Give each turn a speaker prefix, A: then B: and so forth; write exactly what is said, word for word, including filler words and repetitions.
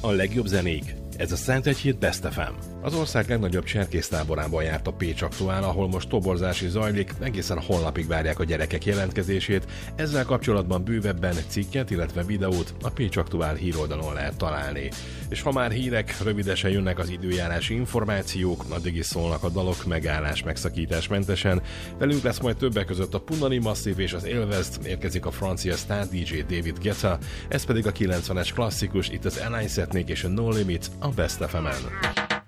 A: A legjobb zenék. Ez a Szentegyhíd Best ef em. Az ország legnagyobb cserkésztáborában járt a Pécs Aktuál, ahol most toborzási zajlik, egészen holnapig várják a gyerekek jelentkezését. Ezzel kapcsolatban bővebben cikket, illetve videót a Pécs Aktuál híroldalon lehet találni. És ha már hírek, rövidesen jönnek az időjárási információk, addig is szólnak a dalok megállás megszakítás mentesen. Velünk lesz majd többek között a Punani Massive és az Élvezd, érkezik a francia sztár dé dzsé David Guetta, ez pedig a kilencvenes klasszikus, itt az Alain Setnék és a No Limit a Best ef emen.